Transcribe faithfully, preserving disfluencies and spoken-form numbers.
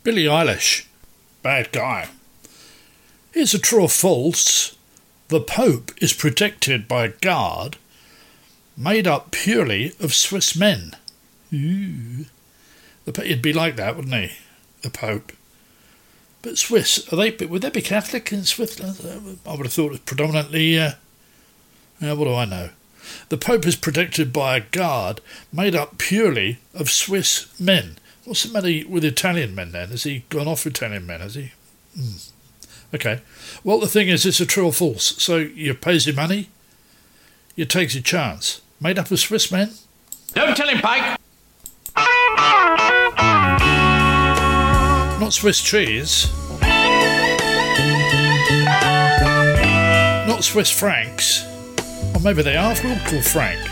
Billie Eilish. Bad guy. Here's a true or false. The Pope is protected by a guard made up purely of Swiss men. Ooh. The, he'd be like that, wouldn't he? The Pope. But Swiss, are they? Would they be Catholic in Switzerland? I would have thought it was predominantly... Uh, uh, what do I know? The Pope is protected by a guard made up purely of Swiss men. What's the matter with Italian men then? Has he gone off Italian men, has he? Mm. Okay. Well, the thing is, it's a true or false. So you pays your money, you takes your chance. Made up of Swiss men? Don't tell him, Pike! Not Swiss cheese. Not Swiss francs. Or maybe they are. We'll call Frank.